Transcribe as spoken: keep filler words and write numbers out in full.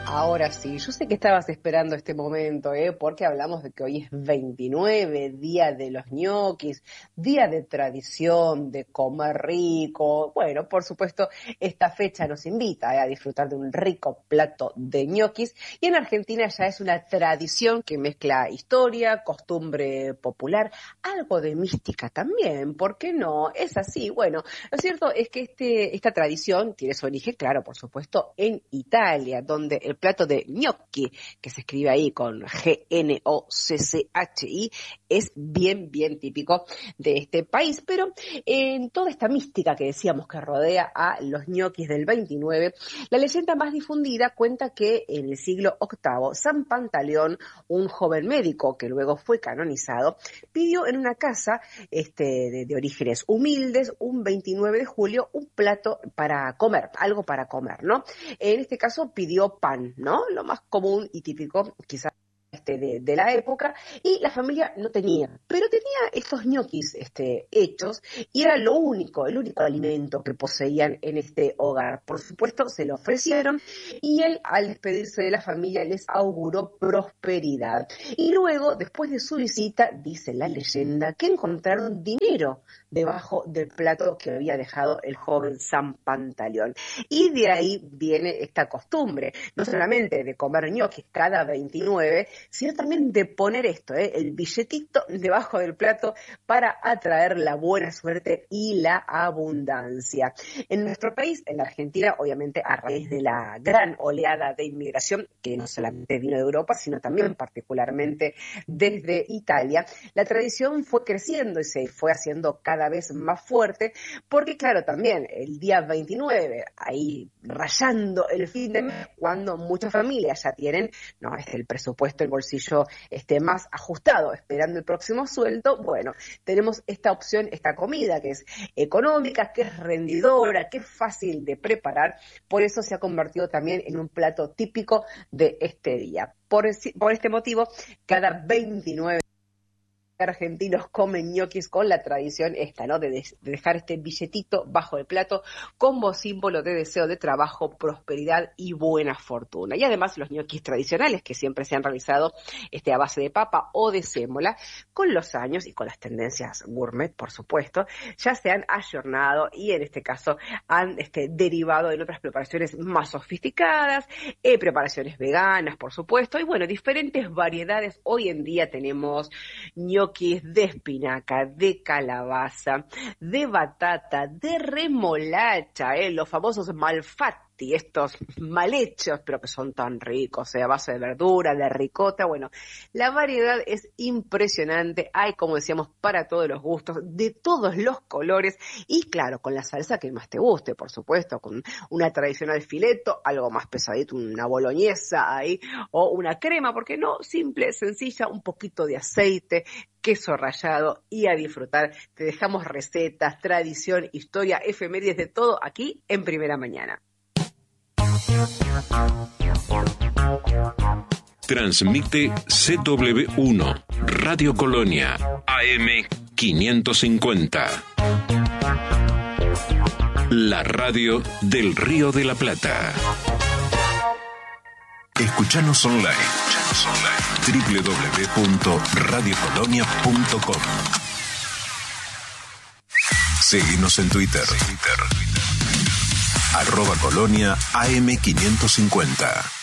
Ahora sí, yo sé que estabas esperando este momento, ¿eh? Porque hablamos de que hoy es veintinueve, día de los ñoquis, día de tradición, de comer rico. Bueno, por supuesto, esta fecha nos invita, ¿eh? a disfrutar de un rico plato de ñoquis. Y en Argentina ya es una tradición que mezcla historia, costumbre popular, algo de mística también, ¿por qué no? Es así. Bueno, lo cierto es que este, esta tradición tiene su origen, claro, por supuesto, en Italia, donde el plato de gnocchi, que se escribe ahí con G N O C C H I, es bien, bien típico de este país. Pero en toda esta mística que decíamos que rodea a los ñoquis del veintinueve, la leyenda más difundida cuenta que en el siglo octavo, San Pantaleón, un joven médico que luego fue canonizado, pidió en una casa este, de, de orígenes humildes, un veintinueve de julio, un plato para comer, algo para comer, ¿no? En este caso pidió pan, ¿no? Lo más común y típico, quizás este, de, de la época, y la familia no tenía, pero tenía estos ñoquis este, hechos, y era lo único, el único alimento que poseían en este hogar. Por supuesto, se lo ofrecieron, y él, al despedirse de la familia, les auguró prosperidad. Y luego, después de su visita, dice la leyenda, que encontraron dinero debajo del plato que había dejado el joven San Pantaleón. Y de ahí viene esta costumbre, no solamente de comer ñoquis cada veintinueve, sino también de poner esto, ¿eh? el billetito debajo del plato para atraer la buena suerte y la abundancia. En nuestro país, en la Argentina, obviamente a raíz de la gran oleada de inmigración, que no solamente vino de Europa, sino también particularmente desde Italia, la tradición fue creciendo y se fue haciendo cada vez más fuerte, porque claro, también el día veintinueve, ahí rayando el fin de mes, cuando muchas familias ya tienen, no, es el presupuesto, el bolsillo este, más ajustado, esperando el próximo sueldo, bueno, tenemos esta opción, esta comida que es económica, que es rendidora, que es fácil de preparar, por eso se ha convertido también en un plato típico de este día. Por, por este motivo, cada veintinueve argentinos comen ñoquis con la tradición esta, ¿no? De, de dejar este billetito bajo el plato como símbolo de deseo de trabajo, prosperidad y buena fortuna. Y además los ñoquis tradicionales que siempre se han realizado este, a base de papa o de sémola, con los años y con las tendencias gourmet, por supuesto, ya se han ayornado y en este caso han este, derivado en otras preparaciones más sofisticadas, eh, preparaciones veganas, por supuesto, y bueno, diferentes variedades. Hoy en día tenemos ñoquis de espinaca, de calabaza, de batata, de remolacha, ¿eh? Los famosos malfatti, estos mal hechos, pero que son tan ricos, ¿eh? A base de verdura, de ricota. Bueno, la variedad es impresionante, hay, como decíamos, para todos los gustos, de todos los colores, y claro, con la salsa que más te guste, por supuesto, con una tradicional fileto, algo más pesadito, una boloñesa ahí, o una crema, ¿por qué no? Simple, sencilla, un poquito de aceite, queso rallado y a disfrutar. Te dejamos recetas, tradición, historia, efemérides, de todo aquí en Primera Mañana. Transmite C W uno, Radio Colonia, A M quinientos cincuenta. La radio del Río de la Plata. Escuchanos online. Escuchanos online. doble u doble u doble u punto radio colonia punto com. Seguinos en Twitter. Twitter. Arroba Colonia A M quinientos cincuenta.